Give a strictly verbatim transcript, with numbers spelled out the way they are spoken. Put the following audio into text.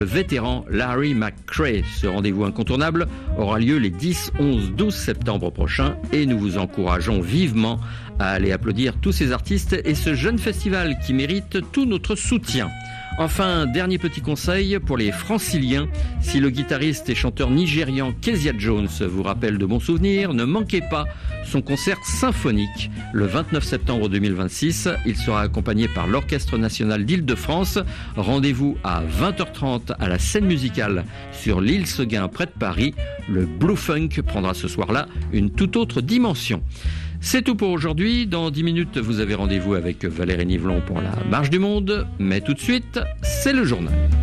Le vétéran Larry McCray. Ce rendez-vous incontournable aura lieu les dix, onze, douze septembre prochains et nous vous encourageons vivement à aller applaudir tous ces artistes et ce jeune festival qui mérite tout notre soutien. Enfin, dernier petit conseil pour les franciliens. Si le guitariste et chanteur nigérian Kezia Jones vous rappelle de bons souvenirs, ne manquez pas son concert symphonique le vingt-neuf septembre deux mille vingt-six. Il sera accompagné par l'Orchestre national d'Île-de-France. Rendez-vous à vingt heures trente à la scène musicale sur l'île Seguin près de Paris. Le Blue Funk prendra ce soir-là une toute autre dimension. C'est tout pour aujourd'hui. Dans dix minutes, vous avez rendez-vous avec Valérie Nivelon pour la Marche du Monde. Mais tout de suite, c'est le journal.